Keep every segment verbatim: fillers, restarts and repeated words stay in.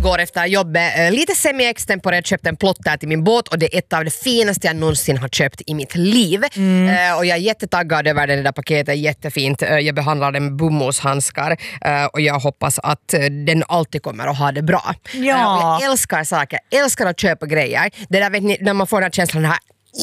igår efter jobbet lite semi-extemporärt köpt en plotter till min båt och det är ett av det finaste jag någonsin har köpt i mitt liv. Mm. Och jag är jättetaggad över det där paketet, jättefint. Jag behandlar den med bomullshandskar och jag hoppas att den alltid kommer att ha det bra. Ja. Och jag älskar saker, älskar att köpa grejer. Det där vet ni, när man får den känslan här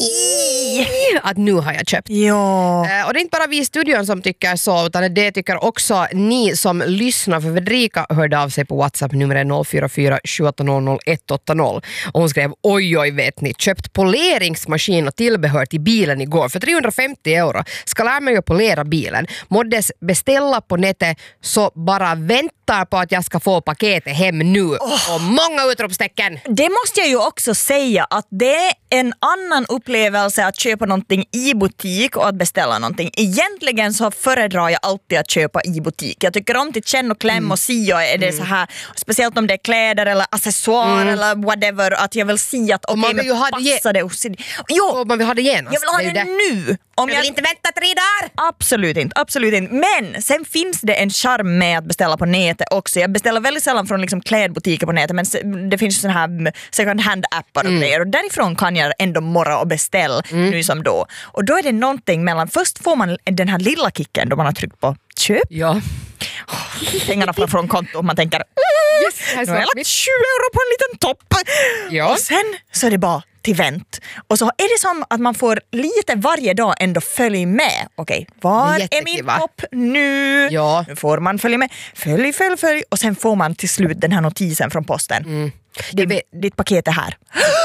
att nu har jag köpt. Ja. Och det är inte bara vi i studion som tycker så, utan det tycker också ni som lyssnar, för Fredrika hörde av sig på WhatsApp nummer noll fyra fyra sju åtta noll noll ett åtta noll och hon skrev: oj oj vet ni, köpt poleringsmaskin och tillbehör till bilen igår för trehundrafemtio euro. Ska lära mig att polera bilen. Måddes beställa på nätet så bara väntar på att jag ska få paketet hem nu. Oh. Och många utropstecken. Det måste jag ju också säga att det är en annan upplevelse att köpa någonting i butik och att beställa någonting. Egentligen så föredrar jag alltid att köpa i butik. Jag tycker om till känn och kläm mm. och se och är det mm. så här, speciellt om det är kläder eller accessoar mm. eller whatever, att jag vill se att okej, okay, men passar det. det. Jo, och man vill ha det genast. Jag vill ha det, det nu. Om jag vill jag... inte vänta tre dagar. Absolut inte, absolut inte. Men sen finns det en charm med att beställa på nätet också. Jag beställer väldigt sällan från liksom klädbutiker på nätet, men det finns såna här second hand appar och mm. grejer och därifrån kan jag ändå morra och beställa mm. nu som då. Och då är det någonting mellan, först får man den här lilla kicken då man har tryckt på köp. Ja. Pengarna från, från konto och man tänker yes, nu har jag lagt tjugo euro på en liten topp. Ja. Och sen så är det bara till vänt. Och så är det som att man får lite varje dag ändå följa med. Okej, var är, är min topp nu? Ja. Nu får man följa med. Följ, följ, följ. Och sen får man till slut den här notisen från posten. Mm. Det, det, ditt paket är här.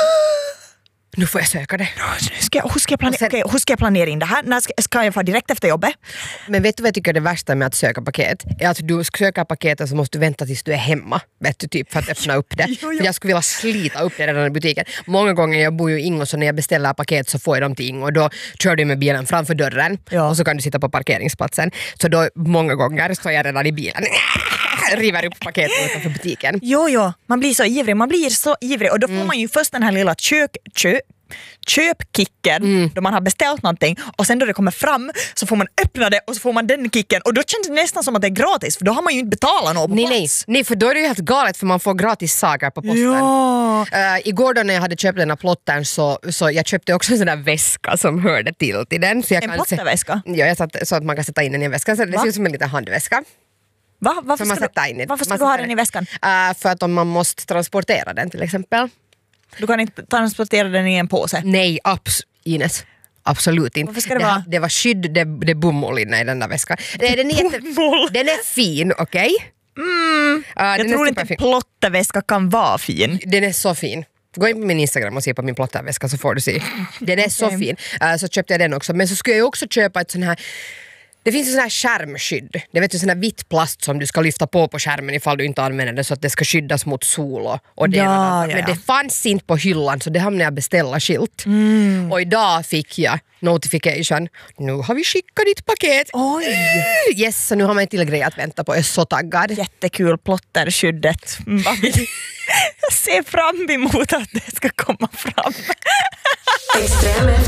Nu får jag söka det. Ska jag, hur, ska jag planera, sen, okay, hur ska jag planera in det här? När ska, ska jag få direkt efter jobbet? Men vet du vad jag tycker är det värsta med att söka paket? Är att du ska söka paketet så måste du vänta tills du är hemma. Vet du, typ, för att öppna upp det. jo, jo. För jag skulle vilja slita upp det redan i butiken. Många gånger, jag bor ju i Ingo, så när jag beställer paket så får jag dem till Ingo. Och då kör du med bilen framför dörren. Ja. Och så kan du sitta på parkeringsplatsen. Så då många gånger står jag redan i bilen. River upp paketet utanför butiken. Jo, jo. Man blir så ivrig. Man blir så ivrig. Och då får mm. man ju först den här lilla kök... kök köpkicken mm. då man har beställt någonting och sen då det kommer fram så får man öppna det och så får man den kicken och då känns det nästan som att det är gratis för då har man ju inte betalat något på nej, plats. Nej, nej, för då är det ju helt galet för man får gratis saker på posten. Ja. Uh, igår då när jag hade köpt den här plottern så, så jag köpte också en sån där väska som hörde till till den. Så jag en kan plotterväska? Ja, jag satt, så att man kan sätta in den i en väska. Så det ser ut som en liten handväska. Va? Varför ska, ska, du, varför ska du ha den i väskan? Uh, för att om man måste transportera den till exempel. Du kan inte transportera den i en påse? Nej, abs- Ines. Absolut inte. Varför ska det, det, vara? det var skydd, det, det är bomull inne i den där väskan. Det, den, är jätte, den är fin, okej? Okay? Mm. Uh, jag tror inte en plotterväska kan vara fin. Den är så fin. Gå in på min Instagram och se på min plotterväska så får du se. Den är okay. så fin. Uh, så köpte jag den också. Men så skulle jag också köpa ett sån här... Det finns ju sån här skärmskydd. Det vet du, sån här vitt plast som du ska lyfta på på skärmen ifall du inte använder det så att det ska skyddas mot sol och, och det. Ja, ja. Men det fanns inte på hyllan så det hamnade jag beställa skilt. Mm. Och idag fick jag notification. Nu har vi skickat ditt paket. Oj! Yes, så nu har man en till grej att vänta på. Jag är så taggad. Jättekul plotterskyddet. Jag ser fram emot att det ska komma fram. Extrem